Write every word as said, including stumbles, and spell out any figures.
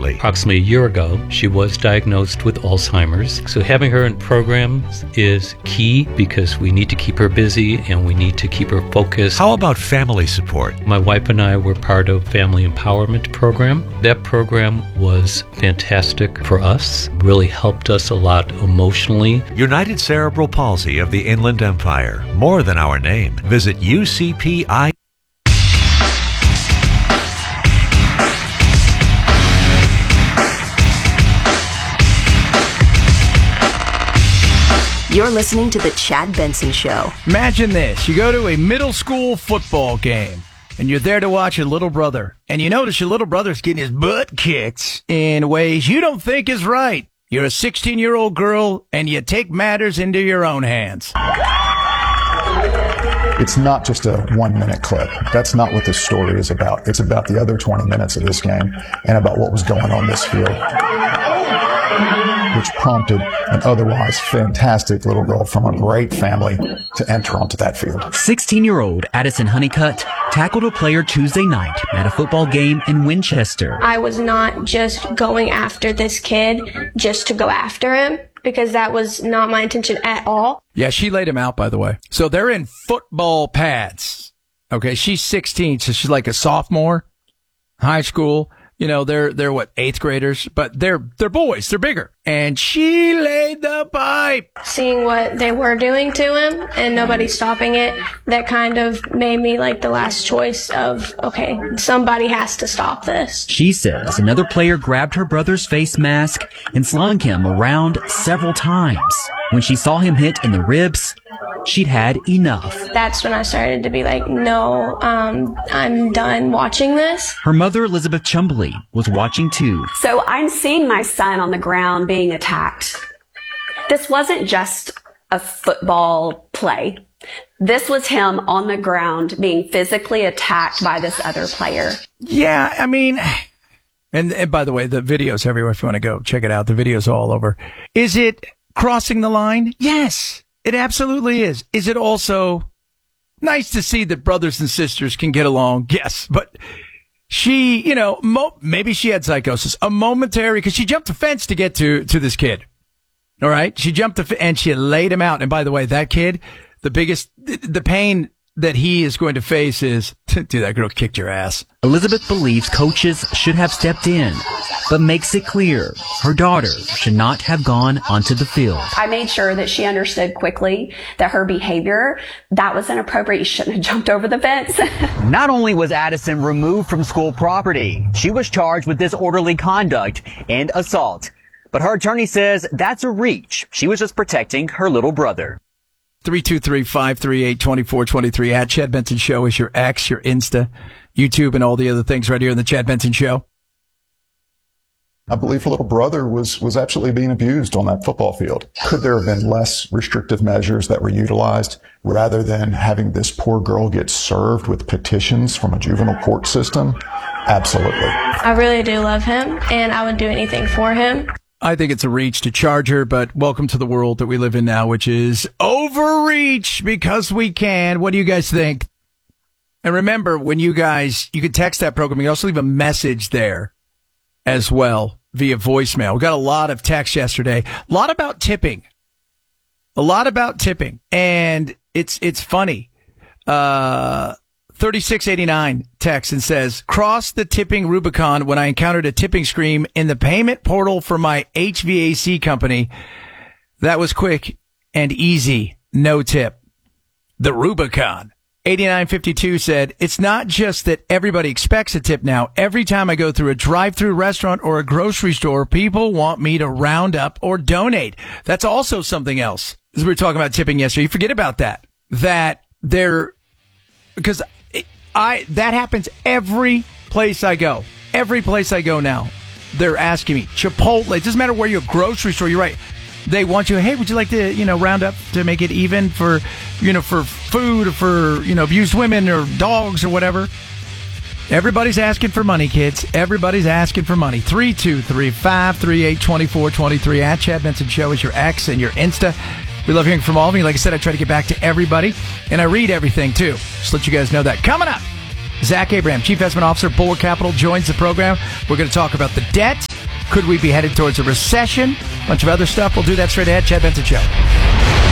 immediately. Approximately a year ago, she was diagnosed with Alzheimer's. So having her in programs is key because we need to keep her busy and we need to keep her focused. How about family support? My wife and I were part of Family Empowerment Program. That program was fantastic for us, really helped us a lot emotionally. United Cerebral Palsy of the Inland Empire. More than our name. Visit U C P I. You're listening to The Chad Benson Show. Imagine this. You go to a middle school football game, and you're there to watch your little brother, and you notice your little brother's getting his butt kicked in ways you don't think is right. You're a sixteen-year-old girl, and you take matters into your own hands. It's not just a one-minute clip. That's not what this story is about. It's about the other twenty minutes of this game and about what was going on this field, which prompted an otherwise fantastic little girl from a great family to enter onto that field. sixteen-year-old Addison Honeycutt tackled a player Tuesday night at a football game in Winchester. I was not just going after this kid just to go after him, because that was not my intention at all. Yeah, she laid him out, by the way. So they're in football pads. Okay, she's sixteen, so she's like a sophomore, high school. You know, they're, they're what, eighth graders, but they're, they're boys. They're bigger. And she laid the pipe. Seeing what they were doing to him and nobody stopping it, that kind of made me like the last choice of, okay, somebody has to stop this. She says another player grabbed her brother's face mask and slung him around several times. When she saw him hit in the ribs, she'd had enough. That's when I started to be like, no, um, I'm done watching this. Her mother, Elizabeth Chumbley, was watching too. So I'm seeing my son on the ground being attacked. This wasn't just a football play. This was him on the ground being physically attacked by this other player. Yeah, I mean, and, and by the way, the video's everywhere if you want to go check it out. The video's all over. Is it crossing the line? Yes. It absolutely is. Is it also nice to see that brothers and sisters can get along? Yes. But she, you know, mo- maybe she had psychosis, a momentary, because she jumped the fence to get to, to this kid. All right. She jumped the f- and she laid him out. And by the way, that kid, the biggest, the pain that he is going to face is, dude, that girl kicked your ass. Elizabeth believes coaches should have stepped in, but makes it clear her daughter should not have gone onto the field. I made sure that she understood quickly that her behavior, that was inappropriate. You shouldn't have jumped over the fence. Not only was Addison removed from school property, she was charged with disorderly conduct and assault. But her attorney says that's a reach. She was just protecting her little brother. three two three, five three eight, two four two three. At Chad Benson Show is your X, your Insta, YouTube, and all the other things right here in the Chad Benson Show. I believe her little brother was, was absolutely being abused on that football field. Could there have been less restrictive measures that were utilized rather than having this poor girl get served with petitions from a juvenile court system? Absolutely. I really do love him, and I would do anything for him. I think it's a reach to charge her, but welcome to the world that we live in now, which is overreach because we can. What do you guys think? And remember, when you guys, you can text that program. You can also leave a message there as well via voicemail. We got a lot of texts yesterday, a lot about tipping, a lot about tipping. And it's, it's funny. Uh, thirty-six eighty-nine texts and says, cross the tipping Rubicon when I encountered a tipping screen in the payment portal for my H V A C company. That was quick and easy. No tip. The Rubicon. eighty-nine fifty-two said, it's not just that everybody expects a tip now. Every time I go through a drive-through restaurant or a grocery store, people want me to round up or donate. That's also something else. As we were talking about tipping yesterday, you forget about that. That they're, because I, that happens every place I go. Every place I go now, they're asking me. Chipotle, it doesn't matter where you're, grocery store, you're right. They want you, hey, would you like to, you know, round up to make it even for, you know, for food or for, you know, abused women or dogs or whatever. Everybody's asking for money, kids. Everybody's asking for money. three two three, five three eight, two four two three. At Chad Benson Show is your X and your Insta. We love hearing from all of you. Like I said, I try to get back to everybody, and I read everything, too. Just let you guys know that. Coming up, Zach Abraham, Chief Investment Officer, Bulwark Capital, joins the program. We're going to talk about the debt Could we be headed towards a recession? Bunch of other stuff. We'll do that straight ahead. Chad Benson Show.